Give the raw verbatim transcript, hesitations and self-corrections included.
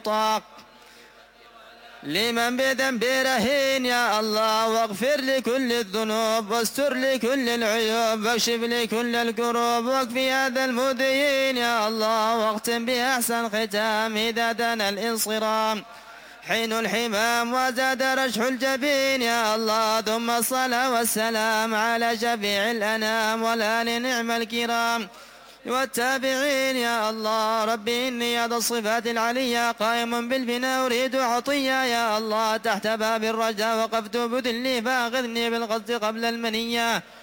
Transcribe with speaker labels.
Speaker 1: طاق لمن بذنب رهين يا الله، واغفر لكل الذنوب واستر لكل العيوب واكشف لكل الكروب، واكفي هذا المذيين يا الله، واختم بأحسن ختام إذا دنا الانصرام حين الحمام وزاد رشح الجبين يا الله. ثم الصلاة والسلام على شفيع الأنام والآل نعم الكرام والتابعين يا الله. ربي إني هذا الصفات العليا قائم بالبناء أريد عطية يا الله، تحت باب الرجاء وقفت بذلي فأخذني بالقصد قبل المنية.